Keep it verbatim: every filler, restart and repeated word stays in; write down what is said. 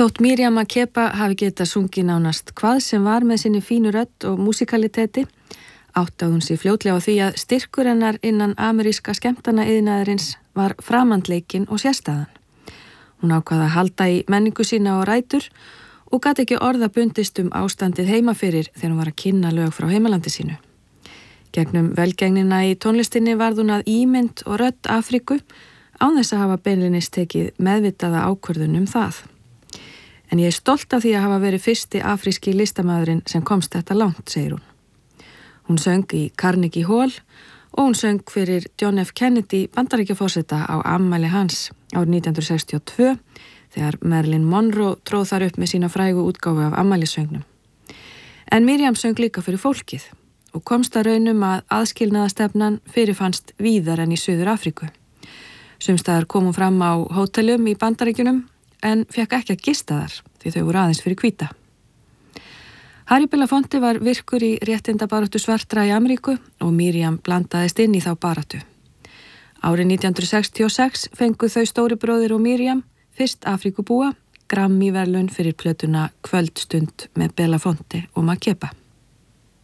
Þótt Miriam Makeba hafi getað sungið nánast hvað sem var með sinni fínu rödd og músikaliteti, áttaði hún sig fljótlega á því að styrkur hennar innan ameríska skemmtana iðnaðarins var framandleikinn og sérstæðan. Hún ákvað að halda í menningu sína og rætur og gat ekki orða bundist um ástandið heima fyrir þegar hún var að kynna lög frá heimalandi sínu. Gegnum velgengnina í tónlistinni varð hún að ímynd og rödd Afríku án þess að hafa beinlínis tekið meðvitaða ákvörðun um það. En ég er stolt af því að hafa verið fyrsti afríski listamaðurinn sem komst þetta langt, segir hún. Hún söng í Carnegie Hall og hún söng fyrir John F. Kennedy Bandaríkjaforseta á afmæli hans árið nítján hundruð sextíu og tvö þegar Marilyn Monroe tróð þar upp með sína frægu útgáfu af afmælissöngnum. En Miriam söng líka fyrir fólkið og komst að raunum að aðskilnaðastefnan fyrirfannst víðar en í Suður Afríku. Sumstaðar kom hún fram á hótelum í Bandaríkjunum en fekk ekki að gista þar því þau voru aðeins fyrir hvíta. Harry Belafonte var virkur í réttindabaráttu svartra í Ameríku og Miriam blandaðist inn í þá baráttu. Árið nítján hundruð sextíu og sex fengu þau stóri bróðir og Miriam, fyrst Afríkubúa, Grammy-verðlaun fyrir plötuna Kvöldstund með Belafonte og Makeba.